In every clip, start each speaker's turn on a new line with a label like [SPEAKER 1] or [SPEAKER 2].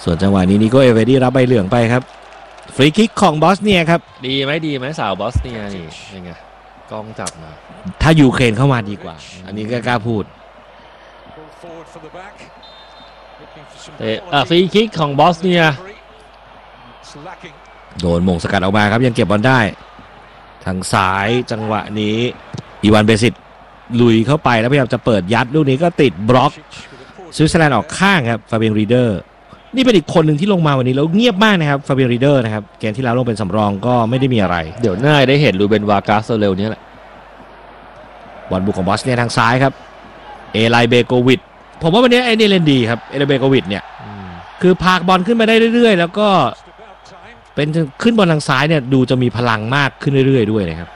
[SPEAKER 1] ส่วนจังหวะนี้นิโก้เอเวดี้รับใบเหลืองไปครับฟรีคิกของบอสเนียครับ
[SPEAKER 2] ดีไหมสาวบอสเนียนี่ยังไงกล้องจับมา
[SPEAKER 1] ถ้ายูเครนเข้ามาดีกว่าอันนี้ก็กล้าพูด
[SPEAKER 2] ฟรีคิกของบอสเนีย
[SPEAKER 1] โดนหม่งสกัดออกมาครับยังเก็บบอลได้ทางซ้ายจังหวะนี้อีวานเบซิตลุยเข้าไปแล้วพยายามจะเปิดยัดลูกนี้ก็ติดบล็อกสวิตเซอร์แลนด์ออกข้างครับฟาเบียนรีเดอร์นี่เป็นอีกคนหนึ่งที่ลงมาวันนี้แล้วเงียบมากนะครับฟาเบียนรีเดอร์นะครับเกมที่แล้วลงเป็นสำรองก็ไม่ได้มีอะไร
[SPEAKER 2] เดี๋ยวน่าได้เห็นลูเบนวากาสเร็วนี้แหละ
[SPEAKER 1] บอลบุกของบอสเนียทางซ้ายครับเอไลเบโกวิดผมว่าวันนี้ไอ้นี่เล่นดีครับเอไลเบโกวิดเนี่ยคือพากบอลขึ้นมาได้เรื่อยๆแล้วก็เป็นขึ้นบอลทางซ้ายเนี่ยดูจะมีพลังมากขึ้นเรื่อยๆด้วยนะครับ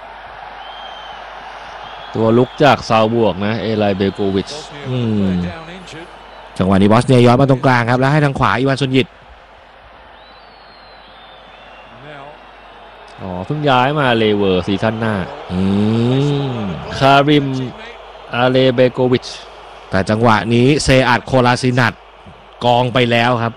[SPEAKER 2] ตัวลุกจากซาวบวกนะเอไลเบโกวิช
[SPEAKER 1] จังหวะนี้บอสเนียย้อนมาตรงกลางครับแล้วให้ทางขวาอีวานซุนยิต
[SPEAKER 2] เพิ่งย้ายมาเลเวอร์ซีซั่นหน้าคาริมอาเลเบโกวิช
[SPEAKER 1] แต่จังหวะนี้เซอาดโคลาซินัตกองไปแล้วครับ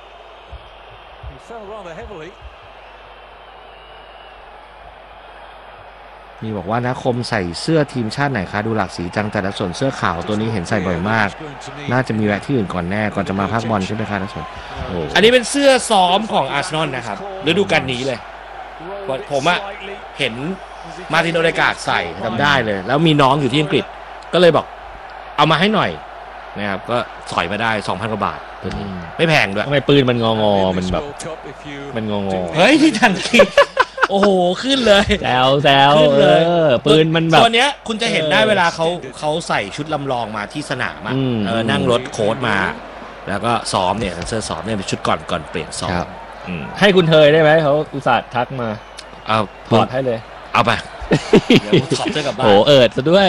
[SPEAKER 1] มีบอกว่านะคมใส่เสื้อทีมชาติไหนคะดูหลากสีจังแต่ละส่วนเสื้อขาวตัวนี้เห็นใส่บ่อยมากน่าจะมีแวะที่อื่นก่อนแน่ก่อนจะมาพักบอลใช่ไหมคะนะส่วนอันนี้เป็นเสื้อซ้อมของอาร์เซนอลนะครับฤดูกาลนี้เลยผมอะเห็นมาร์ติน โอเดการ์ดใส่จำได้เลยแล้วมีน้องอยู่ที่อังกฤษก็เลยบอกเอามาให้หน่อยนะครับก็สอยมาได้ 2,000 กว่าบาทตัวนี้ไม่แพงด้วย
[SPEAKER 2] ทำไมปืนมันงอมันแบบมันงอ
[SPEAKER 1] เฮ้ยที่ทันทีโอ้โหขึ้นเลย
[SPEAKER 2] แซวเลยปืนมันแบบ
[SPEAKER 1] ตัวเนี้ยคุณจะเห็นได้เวลาเขาใส่ชุดลำลองมาที่สนามนั่งรถโค้ชมาแล้วก็ซ้อมเนี่ยเสื้อซ้อมเนี่ยเป็นชุดก่อนเปลี่ยนซ้อม
[SPEAKER 2] ให้คุณเทยได้ไหมเขาอุตส่าห์ทักมา
[SPEAKER 1] เอา
[SPEAKER 2] ถอดให้เลย
[SPEAKER 1] เอาไปเดี๋ยวถอดเสื้อกลับบ้าน
[SPEAKER 2] โหเอิดซะด้วย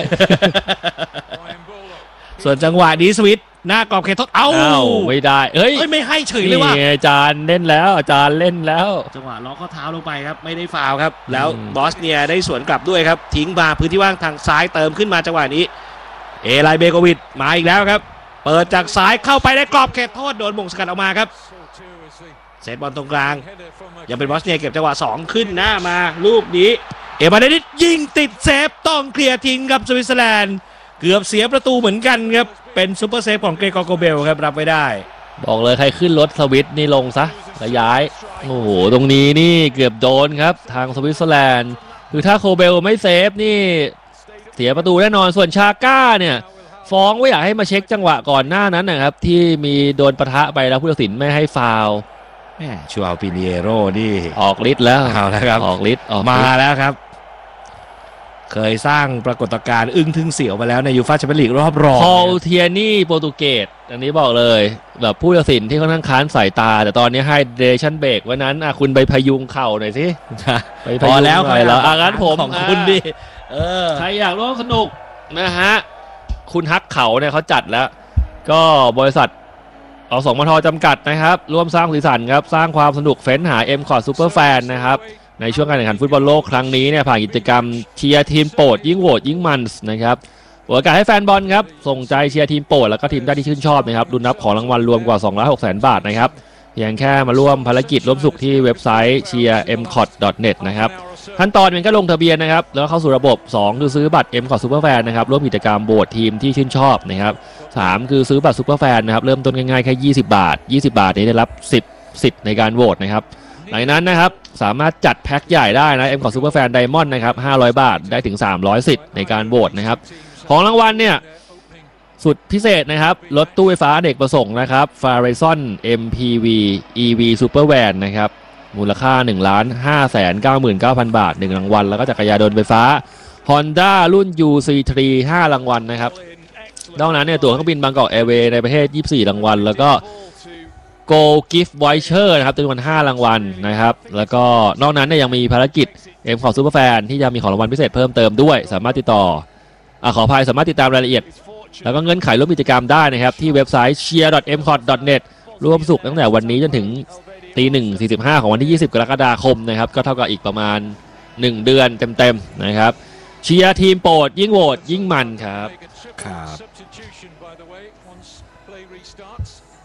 [SPEAKER 1] ส่วนจังหวะนี้สวิตหน้ากรอบเขตโทษ
[SPEAKER 2] ไม่ได้เฮ้ย
[SPEAKER 1] ไม่ให้เฉยเลยว่ะ
[SPEAKER 2] อาจารย์เล่นแล้ว
[SPEAKER 1] จังหวะล็อกข้อเท้าลงไปครับไม่ได้ฟาวล์ครับแล้วบอสเนียได้สวนกลับด้วยครับทิ้งมาพื้นที่ว่างทางซ้ายเติมขึ้นมาจังหวะนี้เอไลเบโกวิดมาอีกแล้วครับเปิดจากซ้ายเข้าไปในกรอบเขตโทษโดนหม่งสกัดออกมาครับเซตบอลตรงกลางยังเป็นบอสเนียเก็บจังหวะ2ขึ้นหน้ามาลูกนี้เอมาเดนิสยิงติดเซฟต้องเคลียร์ทิ้งกับสวิตเซอร์แลนด์เกือบเสียประตูเหมือนกันครับเป็นซูเปอร์เซฟของเกรกอร์โกเบลครับรับไว้ได้
[SPEAKER 2] บอกเลยใครขึ้นรถสวิตนี่ลงซะแล้วย้ายโอ้โหตรงนี้นี่เกือบโดนครับทางสวิตเซอร์แลนด์คือถ้าโคเบลไม่เซฟนี่เสียประตูแน่นอนส่วนชาก้าเนี่ยฟ้องว่าอยากให้มาเช็คจังหวะก่อนหน้านั้นนะครับที่มีโดนปะทะไปแล้วผู้ตัดสินไม่ให้ฟาวล์
[SPEAKER 1] ชูอัลปิเนโร่นี่
[SPEAKER 2] ออกฤทธิ์แล้ว
[SPEAKER 1] ครับ
[SPEAKER 2] ออกฤทธิ์
[SPEAKER 1] มาแล้วครับเคยสร้างปรากฏการณ์อึ้งทึ่งเสียวมาแล้วในยูฟ่าแชมเปี้ยนลีกรอบรอง
[SPEAKER 2] พอลเทียนี่โปรตุเกสอันนี้บอกเลยแบบผู้ตัดสินที่ค่อนข้างค้านสายตาแต่ตอนนี้ให้เดชั่นเบรกวันนั้นคุณไปพยุงเข่าหน่อยสิ
[SPEAKER 1] พอแล้ว
[SPEAKER 2] งั้นผม
[SPEAKER 1] ของคุณดิ
[SPEAKER 2] ใครอยากร่วมสนุกนะฮะคุณฮักเขาเนี่ยเขาจัดแล้วก็บริษัทอสมทจำกัดนะครับร่วมสร้างสีสันครับสร้างความสนุกเฟ้นหา M-Cot Super Fan นะครับในช่วงการแข่งขันฟุตบอลโลกครั้งนี้เนี่ยผ่านกิจกรรมเชียร์ทีมโปรดยิ่งโหวตยิ่งมันนะครับโอกาสให้แฟนบอลครับส่งใจเชียร์ทีมโปรดแล้วก็ทีมได้ที่ชื่นชอบนะครับลุ้นรับของรางวัลรวมกว่า 260,000 บาทนะครับเพียงแค่มาร่วมภารกิจร่วมสุขที่เว็บไซต์ cheermcot.net นะครับขั้นตอนเป็นแค่ลงทะเบียนนะครับแล้วเข้าสู่ระบบ2คือซื้อบัตร M-Cot Super Fan นะครับร่วมกิจกรรมโหวตทีมที่ชื่นชอบนะครับ3คือซื้อบัตร Super Fan นะครับเริ่มต้นง่ายๆแค่20 บาทนี้ได้รับ10สิทธิ์ในการโหวตนะครับหลังนั้นนะครับสามารถจัดแพ็คใหญ่ได้นะ M-Cot Super Fan Diamond นะครับ500 บาทได้ถึง300สิทธิ์ในการโหวตนะครับของรางวัลเนี่ยสุดพิเศษนะครับรถตู้ไฟฟ้าเด็กประสงค์นะครับ Farizon MPV EV Super Van นะครับมูลค่า 1,599,000 บาท1รางวัลแล้วก็จักรยานยนต์ไฟฟ้า Honda รุ่น UC3 5รางวัลนะครับนอกนั้นเนี่ยตั๋วเครื่องบินบางกอกแอร์เวย์ในประเทศ24รางวัลแล้วก็Go Gift Voucher นะครับจำนวน5รางวัลนะครับแล้วก็นอกนั้นเนี่ยยังมีภารกิจ M-Cot Super Fan ที่จะมีของรางวัลพิเศษเพิ่มเติมด้วยสามารถติดต่อขออภัยสามารถติดตามรายละเอียดแล้วก็เงื่อนไขร่วมกิจกรรมได้นะครับที่เว็บไซต์ cheer.mcot.net ร่วมสุขตั้งแต่วันนี้จนถึง 1:45 ของวันที่20กรกฎาคมนะครับก็เท่ากับอีกประมาณ1เดือนเต็มๆนะครับเชียร์ทีมโปรดยิ่งโหวตยิ่งมันครับ